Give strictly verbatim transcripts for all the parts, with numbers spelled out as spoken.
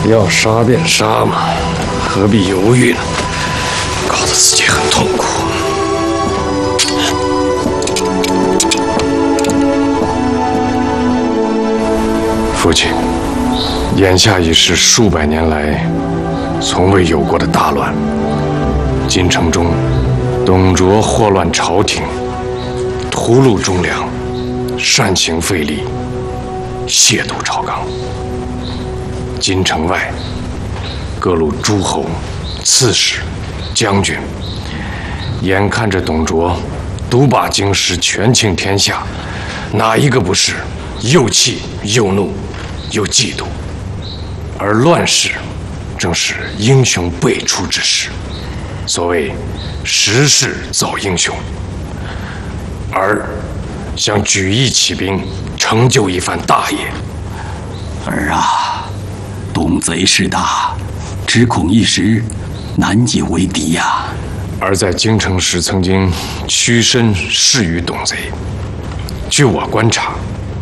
要杀便杀嘛，何必犹豫呢？搞得自己很痛苦。父亲，眼下已是数百年来从未有过的大乱。京城中，董卓祸乱朝廷，屠戮忠良，擅行废立，亵渎朝纲。京城外，各路诸侯、刺史、将军，眼看着董卓独把京师，权倾天下，哪一个不是又气又怒又嫉妒？而乱世，正是英雄辈出之时。所谓时势造英雄，儿想举义起兵，成就一番大业。 儿啊，董贼势大，只恐一时难解为敌呀、啊。 而在京城时，曾经屈身示于董贼。据我观察，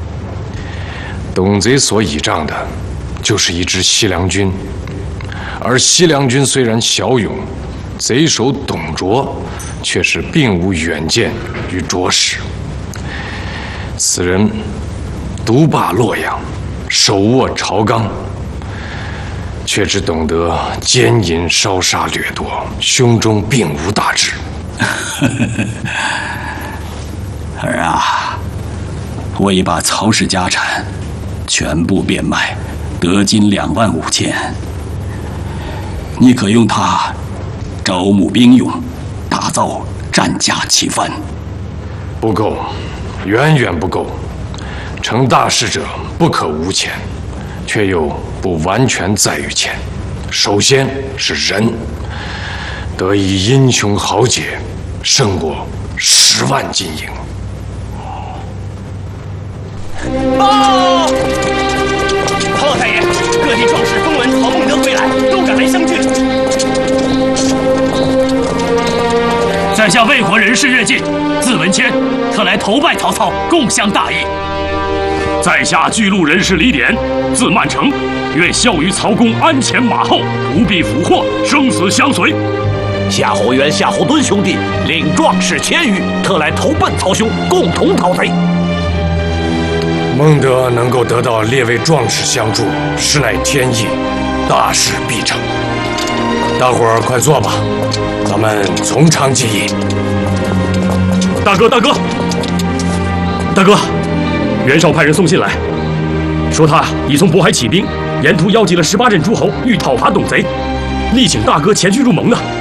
董贼所倚仗的，就是一支西凉军。而西凉军虽然骁勇，贼首董卓却是并无远见与卓识。此人独霸洛阳，手握朝纲，却只懂得奸淫烧杀掠夺，胸中并无大志。 儿啊，我已把曹氏家产全部变卖，得金两万五千。你可用它招募兵勇，打造战甲旗帆。 不够，远远不够。成大事者不可无钱，却又不完全在于钱。首先是人，得以英雄豪杰，胜过十万金银。 报！曹老太爷，各地壮士风闻曹孟德回来，都赶来相聚。 在下魏国人士乐进，字文谦，特来投拜曹操，共襄大义。 在下巨鹿人士李典，字曼成，愿效于曹公鞍前马后，不必俘获，生死相随。 夏侯渊、夏侯惇兄弟领壮士千余，特来投奔曹兄，共同讨贼。 孟德能够得到列位壮士相助，实乃天意，大事必成。大伙儿快坐吧，咱们从长计议。 大哥，大哥，大哥，袁绍派人送信来，说他已从渤海起兵，沿途邀集了十八镇诸侯，欲讨伐董贼，力请大哥前去入盟呢。